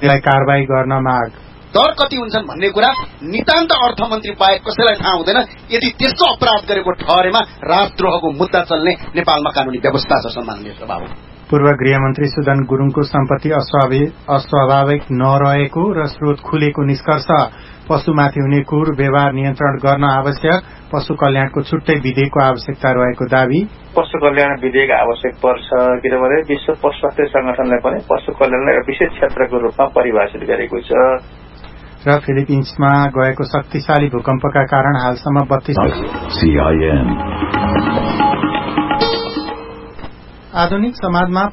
कारबाही गर्न माग। दर कति हुन्छन् भन्ने कुरा नितान्त अर्थमन्त्री बाहेक कसैलाई थाहा हुँदैन। यदि त्यस्तो अपराध गरेको ठहरेमा राजद्रोहको मुद्दा चल्ने नेपालमा कानूनी व्यवस्था छ। सम्माननीय सभामुख, पूर्व गृहमन्त्री सुदन गुरुङको सम्पत्ति अस्वाभाविक नरहेको र स्रोत खुलेको निष्कर्ष। पशुमाथि हुने क्रूर व्यवहार नियन्त्रण गर्न आवश्यक। पशु कल्याणको छुट्टै विधेयकको आवश्यकता रहेको दावी। पशु कल्याण विधेयक आवश्यक पर्छ किनभने विश्व पशु स्वास्थ्य संगठनले पनि पशु कल्याणलाई विशेष क्षेत्रको रूपमा परिभाषित गरेको छ। र फिलिपिन्समा गएको शक्तिशाली भूकम्पका कारण हालसम्म 32 आधुनिक समाजमा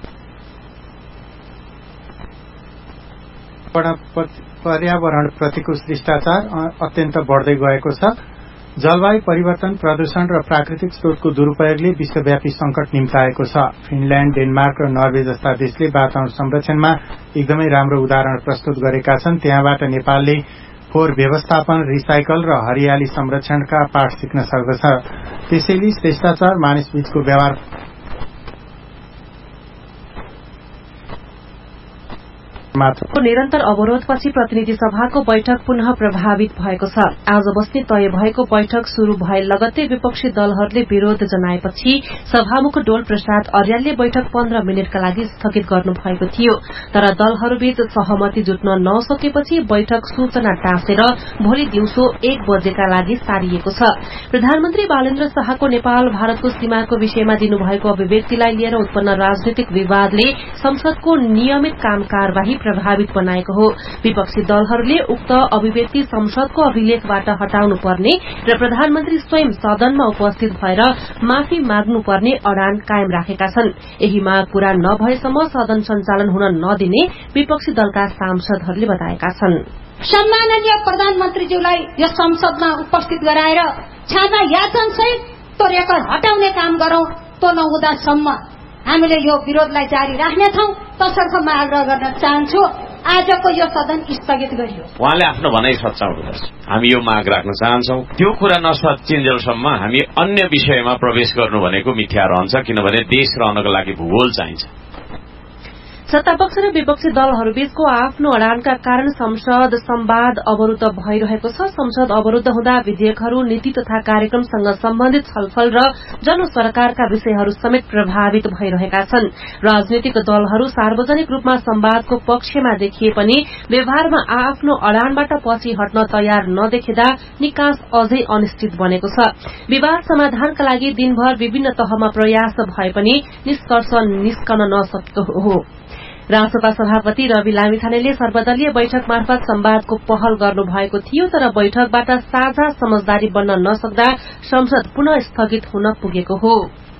पर्यावरण प्रतिको शिष्टाचार अत्यन्त बढ्दै गएको छ। जलवायु परिवर्तन, प्रदूषण र प्राकृतिक स्रोतको दुरूपयोगले विश्वव्यापी संकट निम्ताएको छ। फिनल्याण्ड, डेनमार्क र नर्वे जस्ता देशले वातावरण संरक्षणमा एकदमै राम्रो उदाहरण प्रस्तुत गरेका छन्। त्यहाँबाट नेपालले फोहोर व्यवस्थापन, रिसाइकल र हरियाली संरक्षणका पाठ सिक्न सक्दछ। त्यसैले शिष्टाचार मानिसबीचको व्यवहार निरन्तर अवरोधपछि प्रतिनिधि सभाको बैठक पुनः प्रभावित भएको छ। आज बस्ने तय भएको बैठक शुरू भए लगत्तै विपक्षी दलहरूले विरोध जनाएपछि सभामुख डोल प्रसाद अर्यालले बैठक 15 मिनटका लागि स्थगित गर्नु भएको थियो। तर दलहरूबीच सहमति जुट्न नसकेपछि बैठक सूचना टाँसेर भोलि दिउँसो 1 बजेका लागि सारिएको छ। प्रधानमन्त्री बालेन्द्र शाहको नेपाल भारतको सीमाको विषयमा दिनुभएको अभिव्यक्तिलाई लिएर उत्पन्न राजनीतिक विवादले संसदको नियमित काम कारवाही प्रभावित बनाएको हो। विपक्षी दलहरूले उक्त अभिव्यक्ति संसदको अभिलेखबाट हटाउनु पर्ने र प्रधानमन्त्री स्वयं सदनमा उपस्थित भएर माफी माग्नुपर्ने अडान कायम राखेका छन्। यही माग पूरा नभएसम्म सदन सञ्चालन हुन नदिने विपक्षी दलका सांसदहरूले बताएका छन्। सम्माननीय प्रधानमन्त्रीज्यूलाई यस संसदमा उपस्थित गराएर क्षमा याचनसहित त्यो रेकर्ड हटाउने काम गरौं। त्यो नहुँदासम्म हामीले यो विरोधलाई जारी राख्नेछौं। तसर्थ म आग्रह गर्न चाहन्छु आजको यो सदन स्थगित गरियो। उहाँले आफ्नो भनाइ सच्याउनुपर्छ। हामी यो माग राख्न चाहन्छौं। त्यो कुरा नसचिन्जेलसम्म हामी अन्य विषयमा प्रवेश गर्नु भनेको मिथ्या रहन्छ, किनभने देश रहनको लागि भूगोल चाहिन्छ। सत्तापक्ष र विपक्षी दलहरूबीचको आफ्नो अडानका कारण संसद संवाद अवरुद्ध भइरहेको छ। संसद अवरुद्ध हुँदा विधेयकहरू, नीति तथा कार्यक्रमसँग सम्बन्धित छलफल र जनसरकारका विषयहरू समेत प्रभावित भइरहेका छन्। राजनीतिक दलहरू सार्वजनिक रूपमा संवादको पक्षमा देखिए पनि व्यवहारमा आफ्नो अडानबाट पछि हट्न तयार नदेखिँदा निकास अझै अनिश्चित बनेको छ। विवाद समाधानका लागि दिनभर विभिन्न तहमा प्रयास भए पनि निष्कर्ष निस्कन नसकेको हो। रासपा सभापति रवि लामिछानेले सर्वदलीय बैठक मार्फत संवादको पहल गर्नु भएको थियो, तर बैठकबाट साझा समझदारी बन्न नसक्दा संसद पुनः स्थगित हुन पुगेको हो।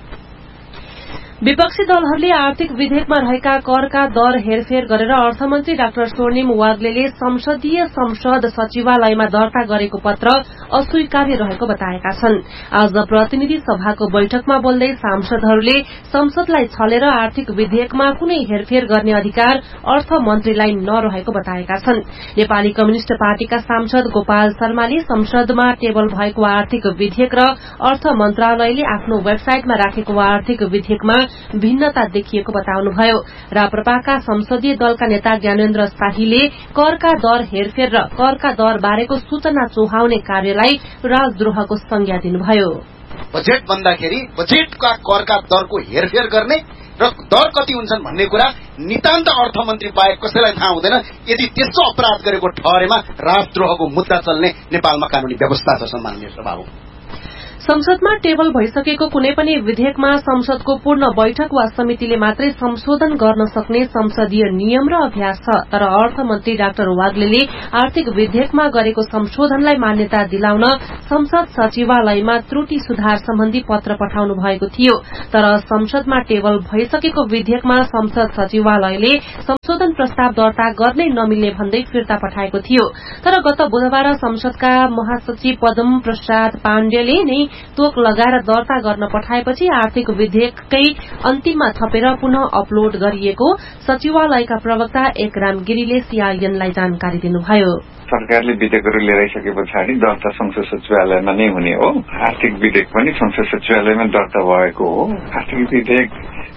विपक्षी दलहरूले आर्थिक विधेयकमा रहेका करका दर हेरफेर गरेर अर्थमन्त्री डाक्टर स्वर्णिम वाग्लेले संसदीय संसद सचिवालयमा दर्ता गरेको पत्र अस्वीकार्य रहेको बताएका छन्। आज प्रतिनिधि सभाको बैठकमा बोल्दै सांसदहरूले संसदलाई छलेर आर्थिक विधेयकमा कुनै हेरफेर गर्ने अधिकार अर्थमन्त्रीलाई नरहेको बताएका छन्। नेपाली कम्युनिष्ट पार्टीका सांसद गोपाल शर्माले संसदमा टेबल भएको आर्थिक विधेयक र अर्थ मन्त्रालयले आफ्नो वेबसाइटमा राखेको आर्थिक विधेयकमा भिन्नता देखिएको बताउनुभयो। राप्रपाका संसदीय दलका नेता ज्ञानेन्द्र शाहीले करका दर हेरफेर र करका दर बारेको सूचना चौहाउने कार्यलाई राजद्रोहको संज्ञा दिनुभयो। बजेट भन्दाखेरि बजेटका करका दरको हेरफेर गर्ने र दर कति हुन्छन् भन्ने कुरा नितान्त अर्थमन्त्री बाहेक कसैलाई थाहा हुँदैन। यदि त्यस्तो अपराध गरेको ठहरेमा राजद्रोहको मुद्दा चल्ने नेपालमा कानूनी व्यवस्था छ। सम्माननीय सभामुख, संसदमा टेबल भइसकेको कुनै पनि विधेयकमा संसदको पूर्ण बैठक वा समितिले मात्रै संशोधन गर्न सक्ने संसदीय नियम र अभ्यास छ। तर अर्थमन्त्री डाक्टर वाग्लेले आर्थिक विधेयकमा गरेको संशोधनलाई मान्यता दिलाउन संसद सचिवालयमा त्रुटि सुधार सम्बन्धी पत्र पठाउनु भएको थियो। तर संसदमा टेबल भइसकेको विधेयकमा संसद सचिवालयले संशोधन प्रस्ताव दर्ता गर्नै नमिल्ने भन्दै फिर्ता पठाएको थियो। तर गत बुधबार संसदका महासचिव पदम प्रसाद पाण्डेले नै तोक लगाएर दर्ता गर्न पठाएपछि आर्थिक विधेयककै अन्तिममा थपेर पुनः अपलोड गरिएको सचिवालयका प्रवक्ता एकराम गिरीले सीआईएनलाई जानकारी दिनुभयो। सरकारले विधेयकहरू लिएर आइसके पछाडि दर्ता संसद सचिवालयमा नै हुने हो। आर्थिक विधेयक पनि संसद सचिवालयमा दर्ता भएको हो। आर्थिक विधेयक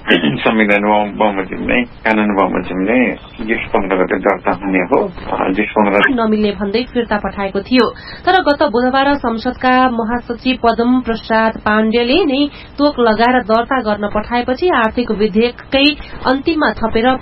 संविधान बमोजिम नै कानून बमोजिम नै जेठ 15 गते दर्ता हुने हो। जेठ 15 नमिल्ने भन्दै फिर्ता पठाएको थियो। तर गत बुधबार संसदका महासचिव पदम प्रसाद पाण्डेले नै तोक लगाएर दर्ता गर्न पठाएपछि आर्थिक विधेयककै अन्तिममा थपेर